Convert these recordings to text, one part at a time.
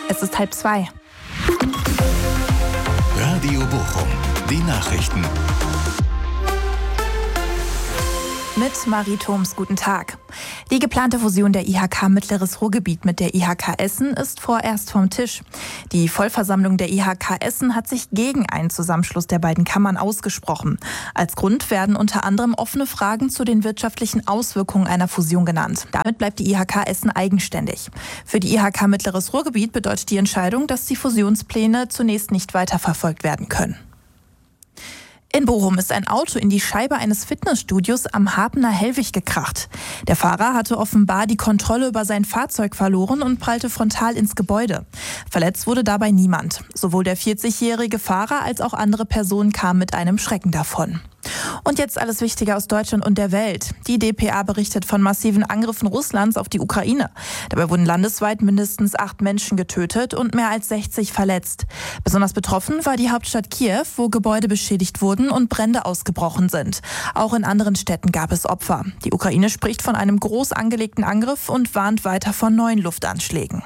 Es ist 1:30. Radio Bochum, die Nachrichten. Mit Marie Thoms, guten Tag. Die geplante Fusion der IHK Mittleres Ruhrgebiet mit der IHK Essen ist vorerst vom Tisch. Die Vollversammlung der IHK Essen hat sich gegen einen Zusammenschluss der beiden Kammern ausgesprochen. Als Grund werden unter anderem offene Fragen zu den wirtschaftlichen Auswirkungen einer Fusion genannt. Damit bleibt die IHK Essen eigenständig. Für die IHK Mittleres Ruhrgebiet bedeutet die Entscheidung, dass die Fusionspläne zunächst nicht weiterverfolgt werden können. In Bochum ist ein Auto in die Scheibe eines Fitnessstudios am Harpener Hellwig gekracht. Der Fahrer hatte offenbar die Kontrolle über sein Fahrzeug verloren und prallte frontal ins Gebäude. Verletzt wurde dabei niemand. Sowohl der 40-jährige Fahrer als auch andere Personen kamen mit einem Schrecken davon. Und jetzt alles Wichtige aus Deutschland und der Welt. Die dpa berichtet von massiven Angriffen Russlands auf die Ukraine. Dabei wurden landesweit mindestens 8 Menschen getötet und mehr als 60 verletzt. Besonders betroffen war die Hauptstadt Kiew, wo Gebäude beschädigt wurden und Brände ausgebrochen sind. Auch in anderen Städten gab es Opfer. Die Ukraine spricht von einem groß angelegten Angriff und warnt weiter vor neuen Luftanschlägen.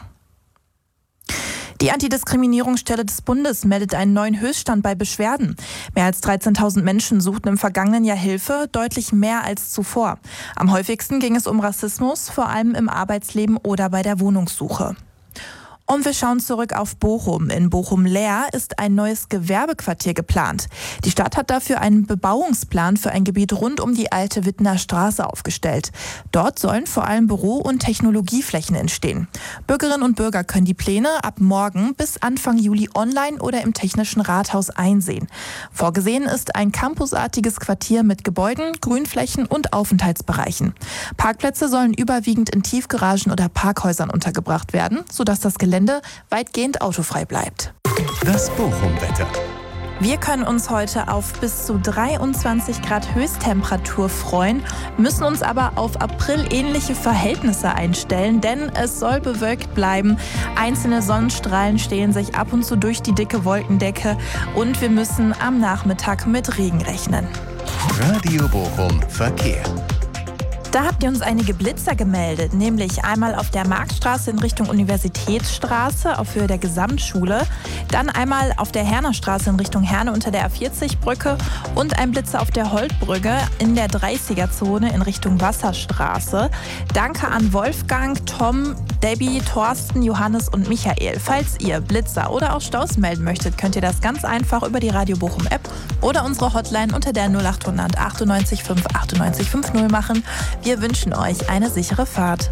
Die Antidiskriminierungsstelle des Bundes meldet einen neuen Höchststand bei Beschwerden. Mehr als 13.000 Menschen suchten im vergangenen Jahr Hilfe, deutlich mehr als zuvor. Am häufigsten ging es um Rassismus, vor allem im Arbeitsleben oder bei der Wohnungssuche. Und wir schauen zurück auf Bochum. In Bochum-Leer ist ein neues Gewerbequartier geplant. Die Stadt hat dafür einen Bebauungsplan für ein Gebiet rund um die alte Wittener Straße aufgestellt. Dort sollen vor allem Büro- und Technologieflächen entstehen. Bürgerinnen und Bürger können die Pläne ab morgen bis Anfang Juli online oder im Technischen Rathaus einsehen. Vorgesehen ist ein campusartiges Quartier mit Gebäuden, Grünflächen und Aufenthaltsbereichen. Parkplätze sollen überwiegend in Tiefgaragen oder Parkhäusern untergebracht werden, sodass das Gelände weitgehend autofrei bleibt. Das Bochum-Wetter. Wir können uns heute auf bis zu 23 Grad Höchsttemperatur freuen, müssen uns aber auf aprilähnliche Verhältnisse einstellen, denn es soll bewölkt bleiben. Einzelne Sonnenstrahlen stehen sich ab und zu durch die dicke Wolkendecke und wir müssen am Nachmittag mit Regen rechnen. Radio Bochum Verkehr. Da habt ihr uns einige Blitzer gemeldet, nämlich einmal auf der Marktstraße in Richtung Universitätsstraße auf Höhe der Gesamtschule, dann einmal auf der Hernerstraße in Richtung Herne unter der A40-Brücke und ein Blitzer auf der Holtbrücke in der 30er-Zone in Richtung Wasserstraße. Danke an Wolfgang, Tom, Debbie, Thorsten, Johannes und Michael. Falls ihr Blitzer oder auch Staus melden möchtet, könnt ihr das ganz einfach über die Radio Bochum App oder unsere Hotline unter der 0800 98 5 98 50 machen. Wir wünschen euch eine sichere Fahrt.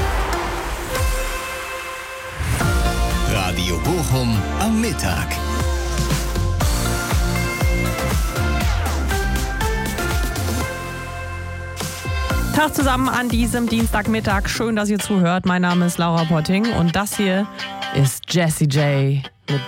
Radio Bochum am Mittag. Tag zusammen an diesem Dienstagmittag. Schön, dass ihr zuhört. Mein Name ist Laura Potting und das hier ist Jessie J.